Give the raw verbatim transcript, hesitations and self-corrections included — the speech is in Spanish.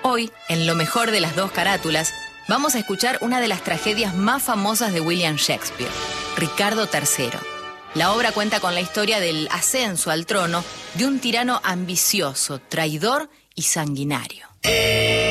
Hoy, en lo mejor de las dos carátulas, vamos a escuchar una de las tragedias más famosas de William Shakespeare, Ricardo tercero. La obra cuenta con la historia del ascenso al trono de un tirano ambicioso, traidor y sanguinario.